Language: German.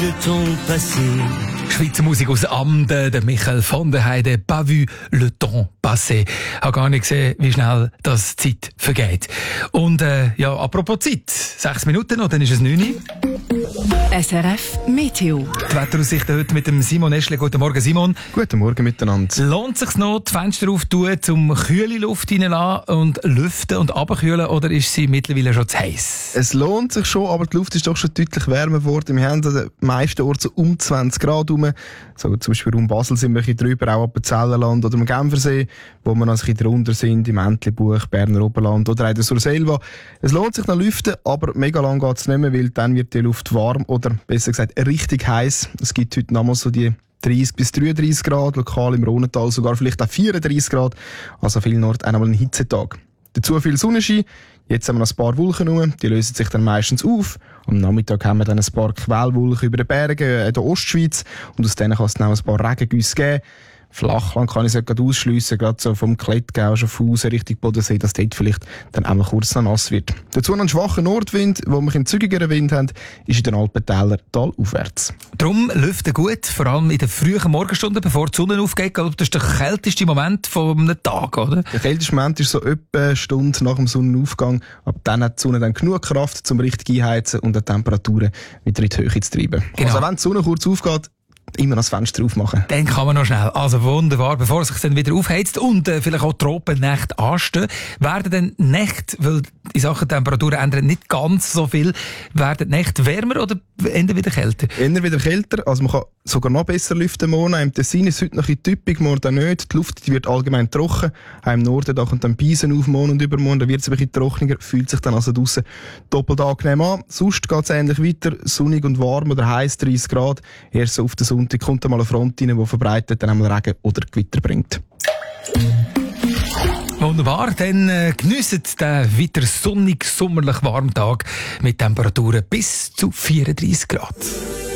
Schweizer Musik aus Amden, der Michael von der Heide, «Pas vu le temps passer». Ich habe gar nicht gesehen, wie schnell das Zeit vergeht. Und ja, apropos Zeit, 6 Minuten noch, dann ist es 9 Uhr. SRF Meteo. Die Wetteraussichten heute mit dem Simon Eschle. Guten Morgen, Simon. Guten Morgen miteinander. Lohnt es sich noch, die Fenster aufzutun, um kühle Luft reinzulassen und lüften und runterkühlen, oder ist sie mittlerweile schon zu heiß? Es lohnt sich schon, aber die Luft ist doch schon deutlich wärmer geworden. Wir haben an den meisten Orten so um 20 Grad rum. So, zum Beispiel um Basel sind wir ein bisschen drüber, auch ab Zellenland oder am Genfersee, wo wir noch ein bisschen drunter sind, im Entlebuch, Berner Oberland oder auch der Surselva. Es lohnt sich noch lüften, aber mega lang geht es nicht mehr, weil dann wird die Luft warm oder besser gesagt richtig heiß. Es gibt heute noch mal so die 30 bis 33 Grad, lokal im Rhonental sogar vielleicht auch 34 Grad. Also an vielen Orten auch einmal ein Hitzetag. Dazu viel Sonnenschein. Jetzt haben wir noch ein paar Wolken rum, die lösen sich dann meistens auf. Am Nachmittag haben wir dann ein paar Quellwolken über den Bergen in der Ostschweiz und aus denen kann es dann auch ein paar Regengüsse geben. Flachland kann ich es gerade ausschliessen, gerade so vom Klettgau, Schaffhausen Richtung Bodensee, dass dort vielleicht dann auch mal kurz noch nass wird. Dazu noch ein schwacher Nordwind, wo wir einen zügigeren Wind haben, ist in den Alpentäler talaufwärts. Darum lüften gut, vor allem in den frühen Morgenstunden, bevor die Sonne aufgeht. Das ist der kälteste Moment vom Tag, oder? Der kälteste Moment ist so etwa eine Stunde nach dem Sonnenaufgang. Ab dann hat die Sonne dann genug Kraft, um richtig einheizen und die Temperaturen wieder in die Höhe zu treiben. Genau. Also wenn die Sonne kurz aufgeht, immer noch das Fenster aufmachen. Dann kann man noch schnell. Also wunderbar, bevor es sich dann wieder aufheizt und vielleicht auch Tropennächte anstehen, werden dann Nächte, weil in Sachen Temperaturen ändern nicht ganz so viel, werden die Nächte wärmer oder eher wieder kälter? Eher wieder kälter, also man kann sogar noch besser lüften morgen. Im Tessin ist es heute noch ein bisschen typisch, morgen nicht. Die Luft die wird allgemein trocken. Auch im Norden da kommt dann Beisen auf, morgen und übermorgen, da wird es ein bisschen trockener, fühlt sich dann also draussen doppelt angenehm an. Sonst geht es ähnlich weiter, sonnig und warm oder heiß, 30 Grad. Erst so auf den Sonntag kommt einmal eine Front rein, die verbreitet dann einmal Regen oder Gewitter bringt. Wunderbar, dann geniessen den weiter sonnig, sommerlich warmen Tag mit Temperaturen bis zu 34 Grad.